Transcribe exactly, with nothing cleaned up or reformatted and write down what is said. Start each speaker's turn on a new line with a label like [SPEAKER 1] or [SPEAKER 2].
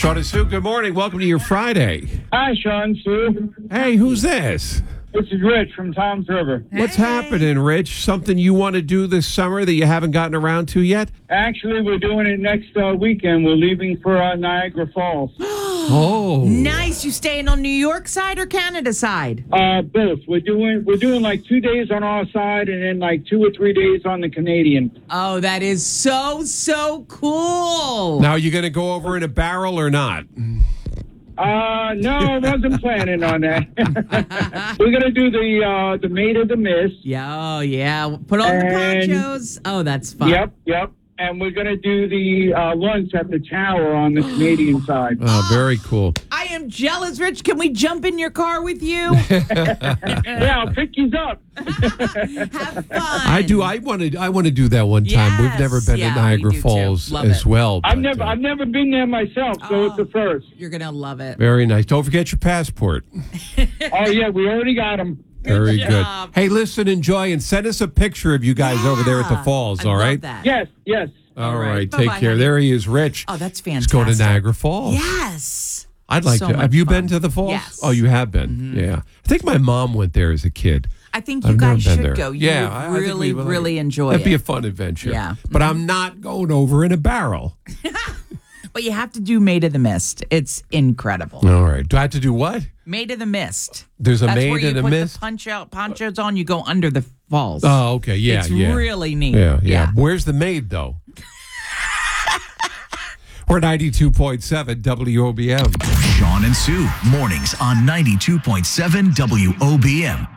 [SPEAKER 1] Sean and Sue, good morning. Welcome to your Friday.
[SPEAKER 2] Hi, Sean, Sue.
[SPEAKER 1] Hey, who's this?
[SPEAKER 2] This is Rich from Tom's River.
[SPEAKER 1] What's happening, Rich? Something you want to do this summer that you haven't gotten around to yet?
[SPEAKER 2] Actually, we're doing it next uh, weekend. We're leaving for uh, Niagara Falls.
[SPEAKER 1] Oh,
[SPEAKER 3] Nice. You staying on New York side or Canada side?
[SPEAKER 2] Uh, both. We're doing we're doing like two days on our side and then like two or three days on the Canadian.
[SPEAKER 3] Oh, that is so, so cool.
[SPEAKER 1] now are you going to go over in a barrel or not?
[SPEAKER 2] Uh, no, I wasn't planning on that. We're gonna do the uh, the Maid of the Mist.
[SPEAKER 3] Yeah, oh, yeah. Put on the
[SPEAKER 2] And-
[SPEAKER 3] ponchos. Oh, that's fun.
[SPEAKER 2] Yep, yep. And we're gonna do the uh, lunch at the tower on the Canadian side.
[SPEAKER 1] Oh, very cool.
[SPEAKER 3] I am jealous, Rich. Can we jump in your car with you?
[SPEAKER 2] Yeah, I'll pick you up.
[SPEAKER 3] Have fun.
[SPEAKER 1] I do. I want to. I want to do that one time. We've
[SPEAKER 3] Yes.
[SPEAKER 1] never been
[SPEAKER 3] Yeah,
[SPEAKER 1] to Niagara
[SPEAKER 3] we do too.
[SPEAKER 1] Falls
[SPEAKER 3] Love
[SPEAKER 1] as
[SPEAKER 3] it.
[SPEAKER 1] well.
[SPEAKER 2] I've
[SPEAKER 1] but,
[SPEAKER 2] never
[SPEAKER 1] uh,
[SPEAKER 2] I've never been there myself, so it's the first.
[SPEAKER 3] You're going to love it.
[SPEAKER 1] Very nice. Don't forget your passport.
[SPEAKER 2] Oh yeah, we already got them.
[SPEAKER 1] Very good.
[SPEAKER 3] job.
[SPEAKER 1] Hey, listen, enjoy, and send us a picture of you guys over there at the
[SPEAKER 3] Yeah.
[SPEAKER 1] falls.
[SPEAKER 3] I
[SPEAKER 1] all
[SPEAKER 3] love
[SPEAKER 1] right.
[SPEAKER 3] that.
[SPEAKER 2] Yes, yes.
[SPEAKER 1] All
[SPEAKER 3] All
[SPEAKER 1] right.
[SPEAKER 3] right.
[SPEAKER 1] Take
[SPEAKER 3] Bye-bye,
[SPEAKER 1] care.
[SPEAKER 3] honey.
[SPEAKER 1] There he is, Rich.
[SPEAKER 3] Oh, that's
[SPEAKER 1] Let's go to
[SPEAKER 3] fantastic.
[SPEAKER 1] Niagara Falls.
[SPEAKER 3] Yes.
[SPEAKER 1] I'd like
[SPEAKER 3] So
[SPEAKER 1] to.
[SPEAKER 3] much
[SPEAKER 1] Have you
[SPEAKER 3] fun.
[SPEAKER 1] been to the falls?
[SPEAKER 3] Yes.
[SPEAKER 1] Oh, you have been. Yeah. I think my mom went there as a kid.
[SPEAKER 3] I think you
[SPEAKER 1] I've never
[SPEAKER 3] guys
[SPEAKER 1] been
[SPEAKER 3] should
[SPEAKER 1] there.
[SPEAKER 3] go. You
[SPEAKER 1] yeah,
[SPEAKER 3] would
[SPEAKER 1] I- I think
[SPEAKER 3] really,
[SPEAKER 1] we would like
[SPEAKER 3] really
[SPEAKER 1] it.
[SPEAKER 3] enjoy
[SPEAKER 1] That'd be a
[SPEAKER 3] it.
[SPEAKER 1] fun adventure.
[SPEAKER 3] Yeah.
[SPEAKER 1] But I'm not going over in a barrel.
[SPEAKER 3] But you have to do Maid of the Mist. It's incredible.
[SPEAKER 1] All right. Do I have to do what?
[SPEAKER 3] Maid of the Mist.
[SPEAKER 1] There's a
[SPEAKER 3] That's
[SPEAKER 1] Maid
[SPEAKER 3] where you
[SPEAKER 1] of the
[SPEAKER 3] put
[SPEAKER 1] Mist?
[SPEAKER 3] the punch out ponchos on. You go under the falls.
[SPEAKER 1] Oh, okay. Yeah,
[SPEAKER 3] it's
[SPEAKER 1] yeah.
[SPEAKER 3] really neat.
[SPEAKER 1] Yeah, yeah, Where's the maid, though? We're ninety-two point seven W O B M.
[SPEAKER 4] Sean and Sue, mornings on ninety-two point seven W O B M.